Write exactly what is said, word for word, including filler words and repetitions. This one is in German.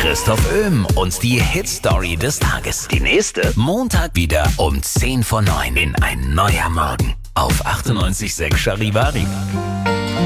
Christoph Öhm und die Hit-Story des Tages. Die nächste Montag wieder um zehn vor neun in Ein neuer Morgen auf achtundneunzig Komma sechs Charivari.